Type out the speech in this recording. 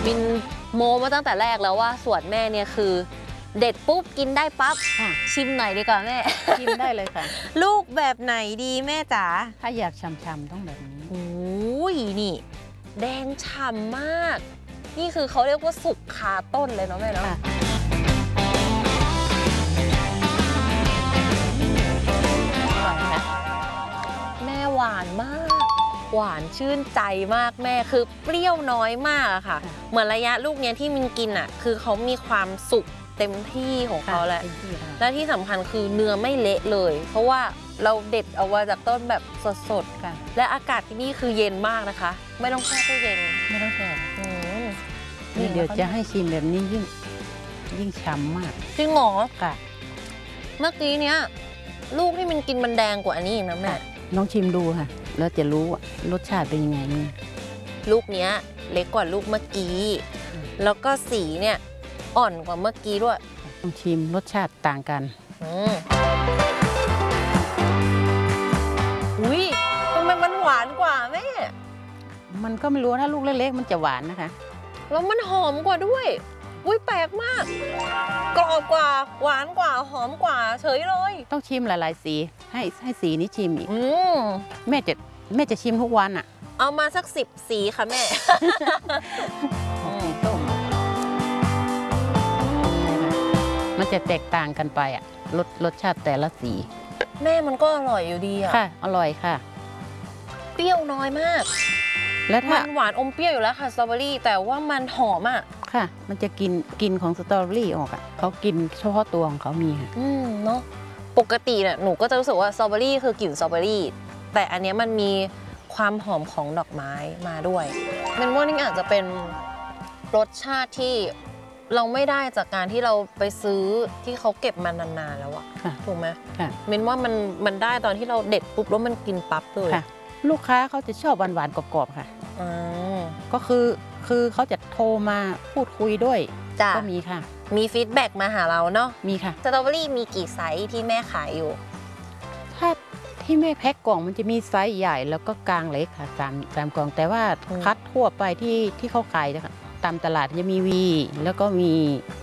มินโมมาตั้งแต่แรกแล้วว่าสวนแม่เนี่ยคือเด็ดปุ๊บกินได้ปั๊บชิมหน่อยดีกว่าแม่ชิมได้เลยค่ะลูกแบบไหนดีแม่จ๋าถ้าอยากฉ่ำๆต้องแบบนี้โอ้ยนี่แดงฉ่ำมากนี่คือเขาเรียกว่าสุกคาต้นเลยเนาะแม่เนาะแม่หวานมากหวานชื่นใจมากแม่คือเปรี้ยวน้อยมากอะค่ะเหมือนระยะลูกเนี้ยที่มินกินอะคือเขามีความสุกเต็มที่ของเขาแหละและที่สำคัญคือเนื้อไม่เละเลยเพราะว่าเราเด็ดเอามาจากต้นแบบสดๆค่ะและอากาศที่นี่คือเย็นมากนะคะไม่ต้องแช่ตู้เย็นไม่ต้องแช่นี่เดี๋ยวจะให้ชิมแบบนี้ยิ่งฉ่ำมากจริงเหรอค่ะเมื่อกี้เนี้ยลูกที่มันกินมันแดงกว่าอันนี้อีกนะแม่น้องชิมดูค่ะแล้วจะรู้รสชาติเป็นยังไงนี่ลูกเนี้ยเล็กกว่าลูกเมื่อกี้แล้วก็สีเนี่ยอ่อนกว่าเมื่อกี้ด้วยต้องชิมรสชาติต่างกันอุ้ยทำไมมันหวานกว่าแม่มันก็ไม่รู้ถ้าลูกเล็กๆมันจะหวานนะคะแล้วมันหอมกว่าด้วยอุ้ยแปลกมากกรอบกว่าหวานกว่าหอมกว่าเฉยเลยต้องชิมหลายๆสีให้สีนี้ชิมอีกแม่จะชิมทุกวันอ่ะเอามาสัก10 สีค่ะแม่ต้มมันจะแตกต่างกันไปอ่ะรสชาติแต่ละสีแม่มันก็อร่อยอยู่ดีอ่ะค่ะอร่อยค่ะเปรี้ยวน้อยมากแล้วถ้ามันหวานอมเปรี้ยวอยู่แล้วค่ะสตรอเบอรี่แต่ว่ามันหอมอ่ะค่ะมันจะกินของสตรอเบอรี่ออกอ่ะเขากินเฉพาะตัวของเขามีค่ะเนาะปกติเนี่ยหนูก็จะรู้สึกว่าสตรอเบอรี่คือกลิ่นสตรอเบอรี่แต่อันนี้มันมีความหอมของดอกไม้มาด้วยมันว่านี่อาจจะเป็นรสชาติที่เราไม่ได้จากการที่เราไปซื้อที่เขาเก็บมานานๆแล้วอะถูกไหมเมนว่ามันได้ตอนที่เราเด็ดปุ๊บแล้วมันกินปั๊บเลยลูกค้าเขาจะชอบหวานๆกรอบๆค่ะก็คือเขาจะโทรมาพูดคุยด้วยก็มีค่ะมีฟีดแบ็กมาหาเราเนาะมีค่ะสตรอเบอรี่มีกี่ไซส์ที่แม่ขายอยู่ถ้าที่แม่แพ็คกล่องมันจะมีไซส์ใหญ่แล้วก็กลางเล็กค่ะสามกล่องแต่ว่าคัดทั่วไปที่เขาขายนะคะตามตลาดจะมีวีแล้วก็มี